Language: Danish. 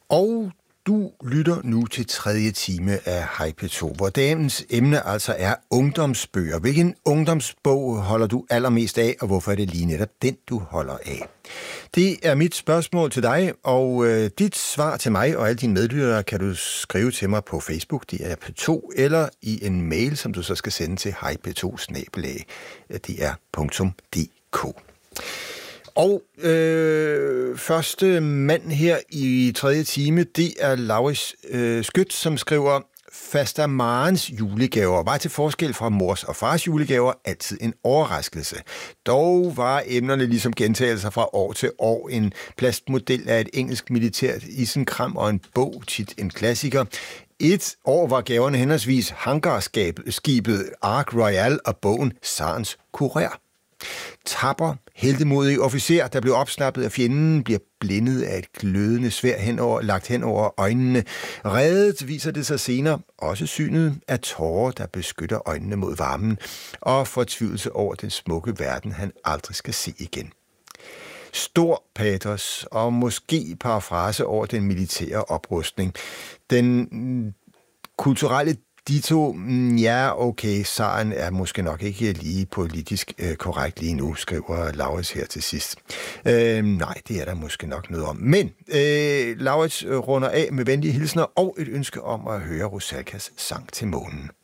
Og du lytter nu til 3. time af Hej P2, hvor dagens emne altså er ungdomsbøger. Hvilken ungdomsbog holder du allermest af, og hvorfor er det lige netop den, du holder af? Det er mit spørgsmål til dig, og dit svar til mig og alle dine medlyttere kan du skrive til mig på Facebook, det er P2, eller i en mail, som du så skal sende til hejp2@dr.dk. Og første mand her i 3. time, det er Lauritz Skyt, som skriver: Fastermarens julegaver var til forskel fra mors og fars julegaver altid en overraskelse. Dog var emnerne ligesom gentagelser fra år til år. En plastmodel af et engelsk militært isenkram og en bog, tit en klassiker. Et år var gaverne henholdsvis hangarskibet Ark Royal og bogen Sarens Kurér. Tapper, heltemodig officer, der blev opsnappet af fjenden, bliver blindet af et glødende sværd lagt hen over øjnene. Reddet viser det sig senere, også synet af tårer, der beskytter øjnene mod varmen, og fortvivlelse over den smukke verden, han aldrig skal se igen. Stor patos og måske parafrase over den militære oprustning. Den kulturelle dito, ja, okay, Saren er måske nok ikke lige politisk korrekt lige nu, skriver Lauritz her til sidst. Nej, det er der måske nok noget om. Men Lauritz runder af med venlige hilsner og et ønske om at høre Rusalkas sang til månen.